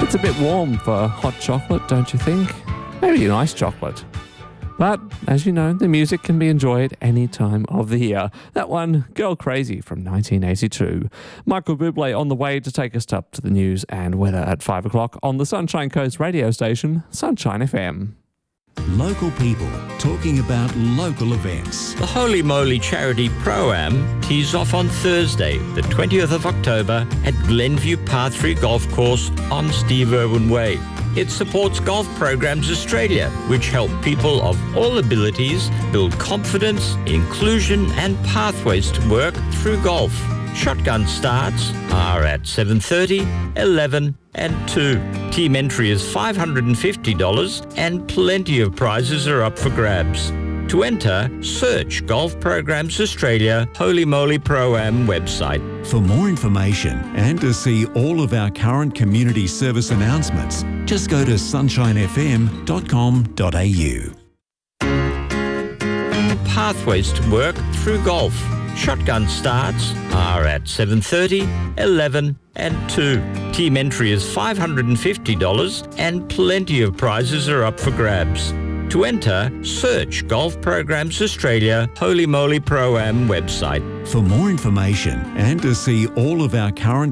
It's a bit warm for hot chocolate, don't you think? Maybe an iced chocolate. But, as you know, the music can be enjoyed any time of the year. That one, Girl Crazy from 1982. Michael Bublé on the way to take us up to the news and weather at 5 o'clock on the Sunshine Coast radio station, Sunshine FM. Local people talking about local events. The Holy Moly Charity Pro-Am tees off on Thursday, the 20th of October at Glenview Par 3 Golf Course on Steve Irwin Way. It supports Golf Programs Australia, which help people of all abilities build confidence, inclusion and pathways to work through golf. Shotgun starts are at 7:30, 11 and 2. Team entry is $550 and plenty of prizes are up for grabs. To enter, search Golf Programs Australia Holy Moly Pro-Am website. For more information and to see all of our current community service announcements, just go to sunshinefm.com.au. Pathways to work through golf. Shotgun starts are at 7:30, 11 and 2. Team entry is $550 and plenty of prizes are up for grabs. To enter, search Golf Programs Australia Holy Moly Pro-Am website. For more information and to see all of our current